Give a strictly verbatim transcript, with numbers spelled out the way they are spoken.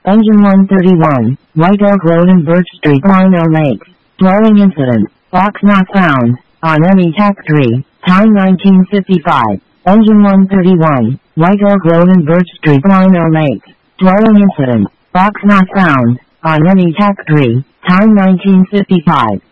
Engine one thirty-one, White Oak Road and Birch Street, Lino Lake. Dwelling incident, box not found, on M E T A C three, time nineteen fifty-five. Engine one thirty-one, White Oak Road and Birch Street, Lino Lake. Dwelling incident, box not found, on M E T A C three, time nineteen fifty-five.